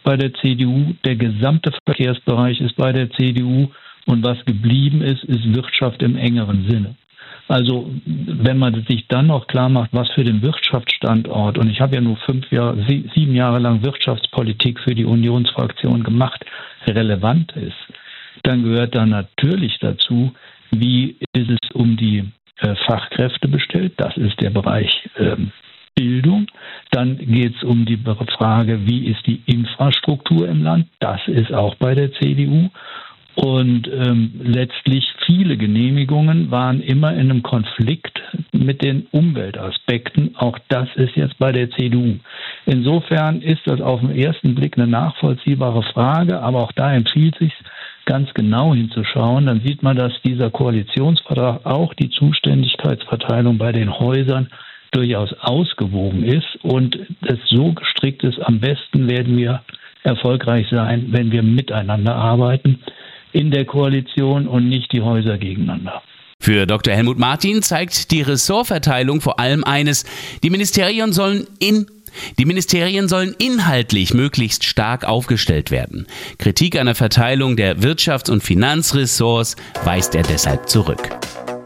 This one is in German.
bei der CDU, der gesamte Verkehrsbereich ist bei der CDU und was geblieben ist Wirtschaft im engeren Sinne. Also wenn man sich dann noch klar macht, was für den Wirtschaftsstandort, und ich habe ja nur 7 Jahre lang Wirtschaftspolitik für die Unionsfraktion gemacht, relevant ist, dann gehört da natürlich dazu, wie ist es um die Fachkräfte bestellt. Das ist der Bereich Bildung. Dann geht es um die Frage, wie ist die Infrastruktur im Land. Das ist auch bei der CDU. Und letztlich viele Genehmigungen waren immer in einem Konflikt mit den Umweltaspekten. Auch das ist jetzt bei der CDU. Insofern ist das auf den ersten Blick eine nachvollziehbare Frage, aber auch da empfiehlt es sich, ganz genau hinzuschauen. Dann sieht man, dass dieser Koalitionsvertrag auch die Zuständigkeitsverteilung bei den Häusern durchaus ausgewogen ist und es so gestrickt ist, am besten werden wir erfolgreich sein, wenn wir miteinander arbeiten in der Koalition und nicht die Häuser gegeneinander. Für Dr. Helmut Martin zeigt die Ressortverteilung vor allem eines: Die Ministerien sollen inhaltlich möglichst stark aufgestellt werden. Kritik an der Verteilung der Wirtschafts- und Finanzressorts weist er deshalb zurück.